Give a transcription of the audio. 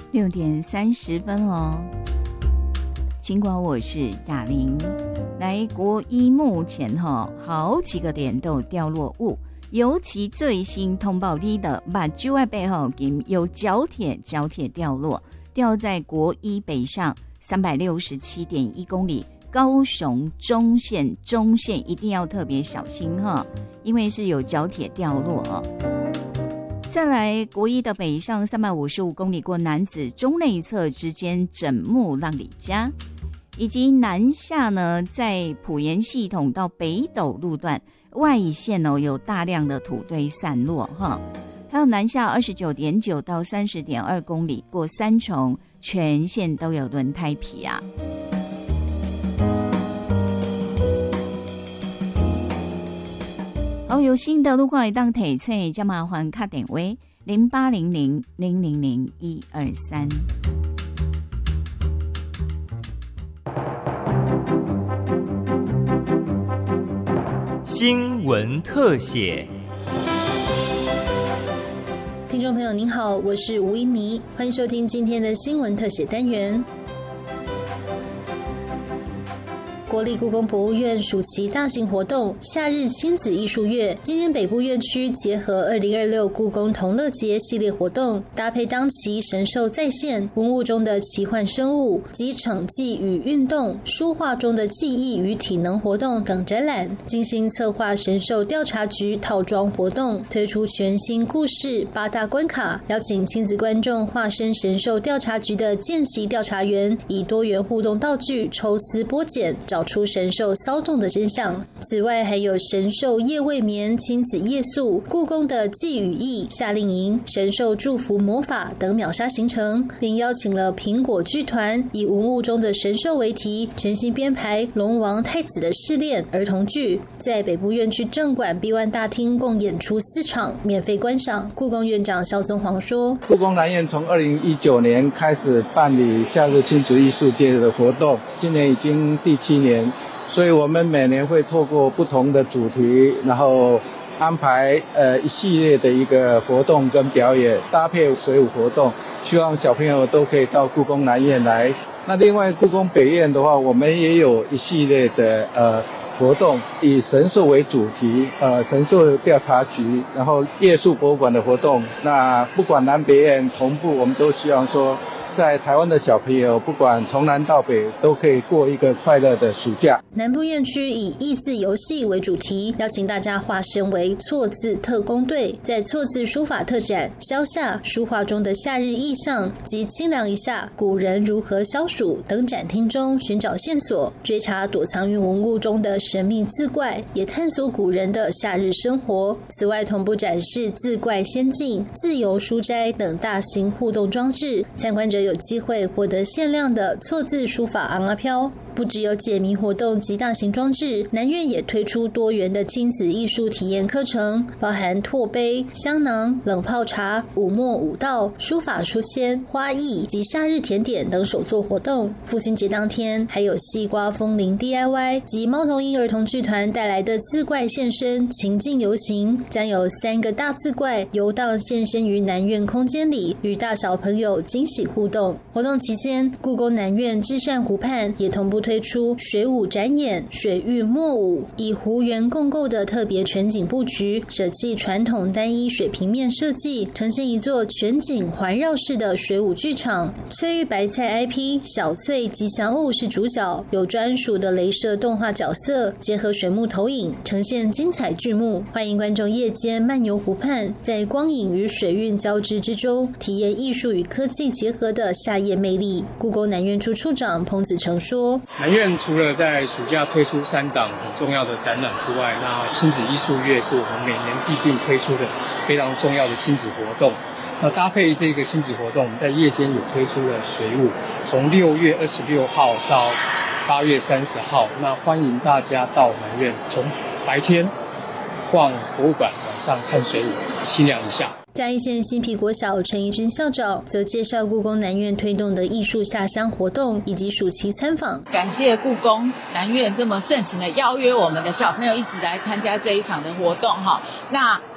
6:30哦。尽管我是雅玲，来国一目前好几个点都有掉落物，尤其最新通报里的目睭的背后有角铁掉落，掉在国一北上367.1公里，高雄中线一定要特别小心因为是有角铁掉落再来国一的北上355公里，过楠梓中内侧之间枕木浪里家，以及南下呢，在埔盐系统到北斗路段外线有大量的土堆散落还有南下29.9到30.2公里，过三重全线都有轮胎皮啊。有新的路况会当提醒，再麻烦打电话0800000123。 新闻特写。 听众朋友您好，我是吴依妮，欢迎收听今天的新闻特写单元。国立故宫博物院暑期大型活动夏日亲子艺术月，今天北部院区结合2026故宫同乐节系列活动，搭配当期神兽再现、文物中的奇幻生物及场记与运动、书画中的记忆与体能活动等展览，精心策划神兽调查局套装活动，推出全新故事8大关卡，邀请亲子观众化身神兽调查局的见习调查员，以多元互动道具抽丝剥茧，找出神兽骚动的真相。此外还有神兽夜未眠、亲子夜宿、故宫的祭与义、夏令营、神兽祝福魔法等秒杀行程，并邀请了苹果剧团以文物中的神兽为题，全新编排龙王太子的试炼儿童剧，在北部院区正馆 B1 大厅共演出4场，免费观赏。故宫院长萧宗煌说， 故宫南院从2019年开始办理夏日亲子艺术节的活动，今年已经第7年，所以我们每年会透过不同的主题，然后安排一系列的一个活动跟表演，搭配水舞活动，希望小朋友都可以到故宫南院来。那另外故宫北院的话，我们也有一系列的活动，以神兽为主题，神兽调查局，然后夜宿博物馆的活动。那不管南北院同步，我们都希望说，在台湾的小朋友不管从南到北都可以过一个快乐的暑假。 南部院区以益字游戏为主题，邀请大家化身为错字特工队，在错字书法特展消夏书画中的夏日意象及清凉一下古人如何消暑等展厅中寻找线索，追查躲藏于文物中的神秘字怪，也探索古人的夏日生活。此外同步展示字怪仙境、自由书斋等大型互动装置，参观者有机会获得限量的错字书法昂阿飘。不只有解谜活动及大型装置，南院也推出多元的亲子艺术体验课程，包含拓杯、香囊、冷泡茶、舞墨舞道、书法书签、花艺及夏日甜点等手作活动。父亲节当天还有西瓜风铃 DIY 及猫头鹰儿童剧团带来的字怪现身情境游行，将有3个大字怪游荡现身于南院空间里，与大小朋友惊喜互动。活动期间，故宫南院至善湖畔也同步推出水舞展演、水域墨舞，以湖园共构的特别全景布局，舍弃传统单一水平面设计，呈现一座全景环绕式的水舞剧场。翠玉白菜 IP 小翠吉祥物是主角，有专属的雷射动画角色，结合水幕投影，呈现精彩剧目。欢迎观众夜间漫游湖畔，在光影与水韵交织之中，体验艺术与科技结合的夏夜魅力。故宫南院处处长彭子成说， 南院除了在暑假推出3档很重要的展览之外，那亲子艺术月是我们每年必定推出的非常重要的亲子活动。那搭配这个亲子活动，我们在夜间也推出了水舞，从6月26号到8月30号，那欢迎大家到南院，从白天逛博物馆，晚上看水舞，清凉一下。 嘉义县新埤国小陈怡君校长则介绍故宫南院推动的艺术下乡活动以及暑期参访。 感谢故宫南院这么盛情的邀约我们的小朋友一起来参加这一场的活动哈。那